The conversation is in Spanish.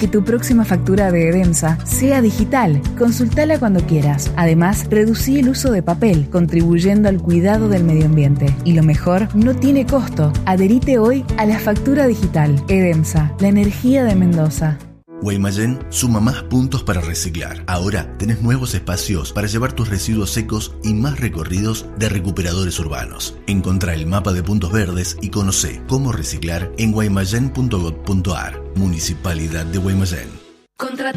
que tu próxima factura de Edemsa sea digital. Consultala cuando quieras. Además, reducí el uso de papel, contribuyendo al cuidado del medio ambiente. Y lo mejor, no tiene costo. Adherite hoy a la factura digital. Edemsa, la energía de Mendoza. Guaymallén suma más puntos para reciclar. Ahora tenés nuevos espacios para llevar tus residuos secos y más recorridos de recuperadores urbanos. Encontrá el mapa de puntos verdes y conocé cómo reciclar en guaymallén.gov.ar. Municipalidad de Guaymallén.